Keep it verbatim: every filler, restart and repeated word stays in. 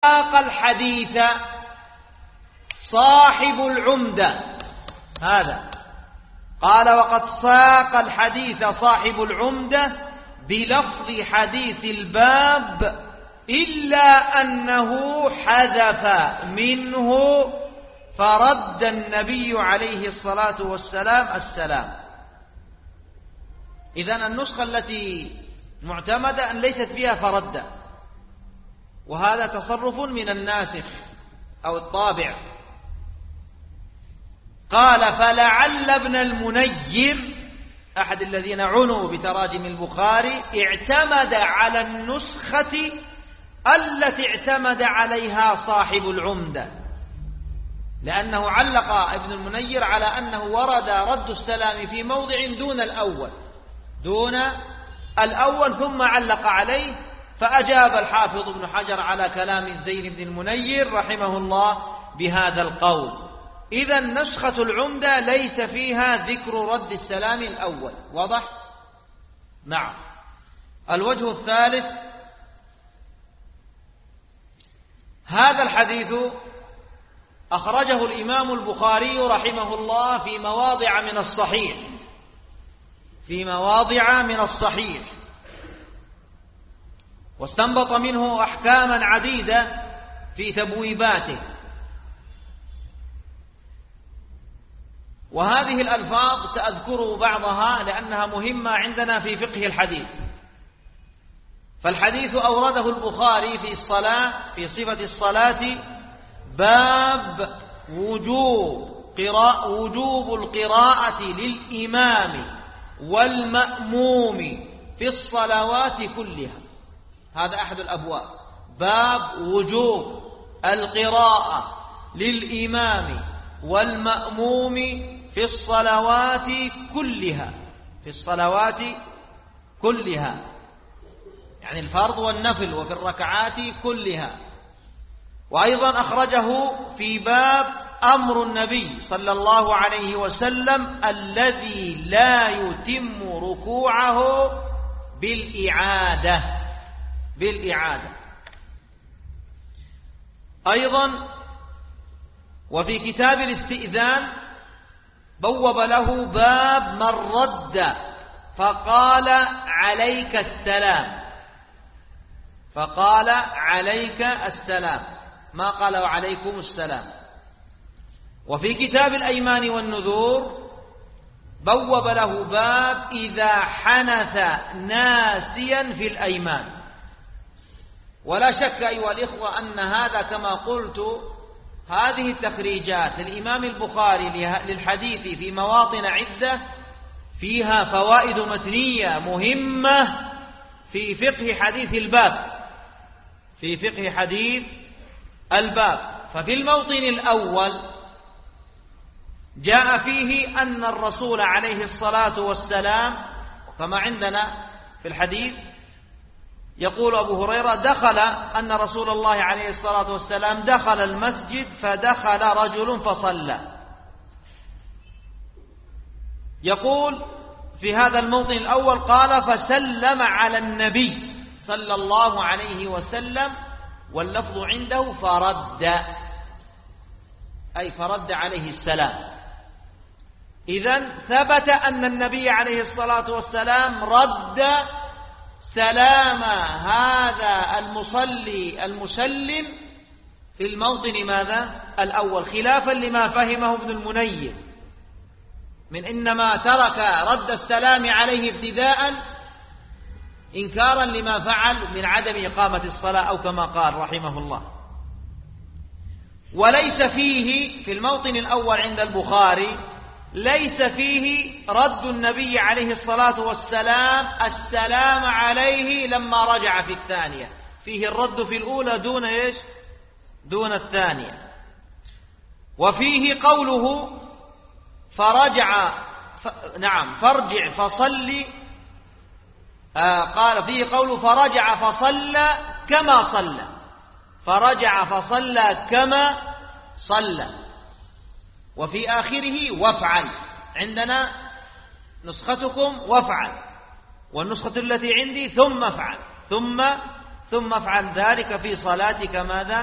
ساق الحديث صاحب العمدة. هذا قال وقد ساق الحديث صاحب العمدة بلفظ حديث الباب إلا أنه حذف منه فرد النبي عليه الصلاة والسلام السلام. إذن النسخة التي معتمدة أن ليست فيها فرد، وهذا تصرف من الناسخ أو الطابع. قال فلعل ابن المنير أحد الذين عنوا بتراجم البخاري اعتمد على النسخة التي اعتمد عليها صاحب العمدة، لأنه علق ابن المنير على أنه ورد رد السلام في موضع دون الأول دون الأول ثم علق عليه، فأجاب الحافظ ابن حجر على كلام الزين بن المنير رحمه الله بهذا القول. إذا نسخة العمدة ليس فيها ذكر رد السلام الأول. واضح؟ نعم. الوجه الثالث، هذا الحديث أخرجه الإمام البخاري رحمه الله في مواضع من الصحيح في مواضع من الصحيح واستنبط منه أحكاما عديدة في تبويباته. وهذه الألفاظ سأذكر بعضها لأنها مهمة عندنا في فقه الحديث. فالحديث أورده البخاري في الصلاة في صفة الصلاة باب وجوب قراءة وجوب القراءة للإمام والمأموم في الصلوات كلها. هذا أحد الأبواب، باب وجوب القراءة للإمام والمأموم في الصلوات كلها في الصلوات كلها يعني الفرض والنفل وفي الركعات كلها. وأيضا أخرجه في باب أمر النبي صلى الله عليه وسلم الذي لا يتم ركوعه بالإعادة بالإعادة أيضا. وفي كتاب الاستئذان بوب له باب من رد فقال عليك السلام فقال عليك السلام ما قال وعليكم السلام. وفي كتاب الأيمان والنذور بوب له باب إذا حنث ناسيا في الأيمان. ولا شك أيها الإخوة أن هذا كما قلت هذه التخريجات للإمام البخاري للحديث في مواطن عدة فيها فوائد متنية مهمة في فقه حديث الباب في فقه حديث الباب. ففي الموطن الأول جاء فيه أن الرسول عليه الصلاة والسلام كما عندنا في الحديث يقول أبو هريرة دخل أن رسول الله عليه الصلاة والسلام دخل المسجد فدخل رجل فصلى. يقول في هذا الموطن الأول قال فسلم على النبي صلى الله عليه وسلم واللفظ عنده فرد أي فرد عليه السلام. إذن ثبت أن النبي عليه الصلاة والسلام رد سلام هذا المصلي المسلم في الموطن ماذا الأول، خلافا لما فهمه ابن المنير من إنما ترك رد السلام عليه ابتداء إنكارا لما فعل من عدم إقامة الصلاة أو كما قال رحمه الله. وليس فيه في الموطن الأول عند البخاري ليس فيه رد النبي عليه الصلاة والسلام السلام عليه لما رجع في الثانية، فيه الرد في الأولى دون إيش دون الثانية. وفيه قوله فرجع ف... نعم فرجع فصلي آه قال فيه قوله فرجع فصلى كما صلى فرجع فصلى كما صلى. وفي آخره وافعل، عندنا نسختكم وافعل والنسخة التي عندي ثم افعل ثم ثم افعل ذلك في صلاتك ماذا